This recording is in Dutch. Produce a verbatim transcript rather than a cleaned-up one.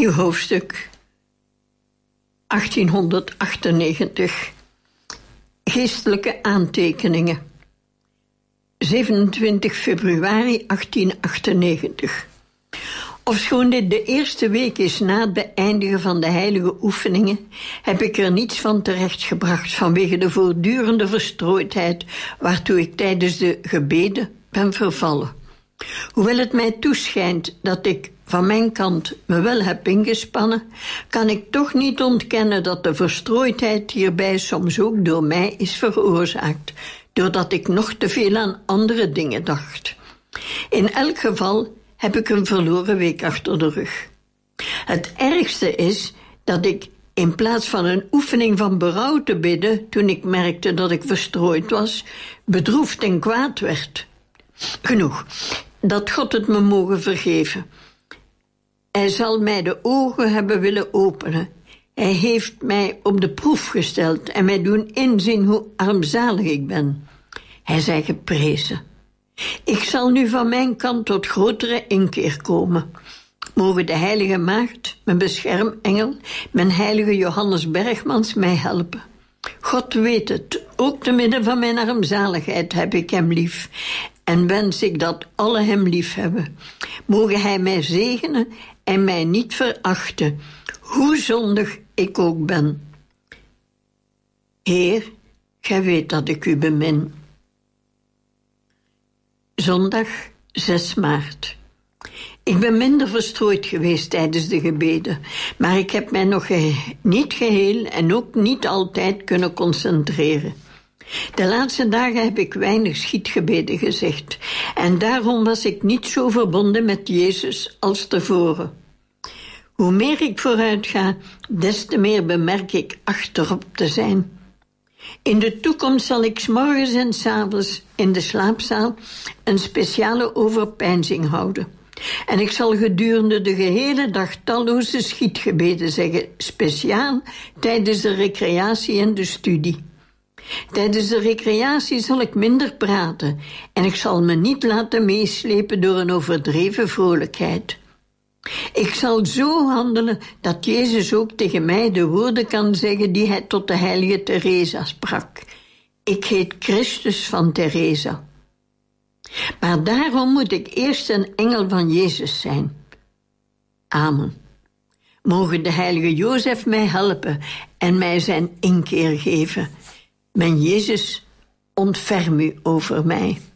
Nieuw hoofdstuk achttienhonderdachtennegentig. Geestelijke aantekeningen. zevenentwintig februari achttienhonderdachtennegentig. Ofschoon dit de eerste week is na het beëindigen van de heilige oefeningen, heb ik er niets van terechtgebracht vanwege de voortdurende verstrooidheid waartoe ik tijdens de gebeden ben vervallen. Hoewel het mij toeschijnt dat ik van mijn kant me wel heb ingespannen, kan ik toch niet ontkennen dat de verstrooidheid hierbij soms ook door mij is veroorzaakt, doordat ik nog te veel aan andere dingen dacht. In elk geval heb ik een verloren week achter de rug. Het ergste is dat ik in plaats van een oefening van berouw te bidden, toen ik merkte dat ik verstrooid was, bedroefd en kwaad werd. Genoeg, dat God het me mogen vergeven. Hij zal mij de ogen hebben willen openen. Hij heeft mij op de proef gesteld en mij doen inzien hoe armzalig ik ben. Hij zij geprezen. Ik zal nu van mijn kant tot grotere inkeer komen. Mogen de heilige maagd, mijn beschermengel, mijn heilige Johannes Bergmans mij helpen. God weet het, ook te midden van mijn armzaligheid heb ik hem lief en wens ik dat alle hem lief hebben. Mogen hij mij zegenen en mij niet verachten, hoe zondig ik ook ben. Heer, gij weet dat ik u bemin. Zondag zes maart. Ik ben minder verstrooid geweest tijdens de gebeden, maar ik heb mij nog ge- niet geheel en ook niet altijd kunnen concentreren. De laatste dagen heb ik weinig schietgebeden gezegd en daarom was ik niet zo verbonden met Jezus als tevoren. Hoe meer ik vooruit ga, des te meer bemerk ik achterop te zijn. In de toekomst zal ik 's morgens en 's avonds in de slaapzaal een speciale overpeinzing houden. En ik zal gedurende de gehele dag talloze schietgebeden zeggen, speciaal tijdens de recreatie en de studie. Tijdens de recreatie zal ik minder praten en ik zal me niet laten meeslepen door een overdreven vrolijkheid. Ik zal zo handelen dat Jezus ook tegen mij de woorden kan zeggen die hij tot de heilige Teresa sprak. Ik heet Christus van Teresa. Maar daarom moet ik eerst een engel van Jezus zijn. Amen. Mogen de heilige Jozef mij helpen en mij zijn inkeer geven. Mijn Jezus, ontferm u over mij.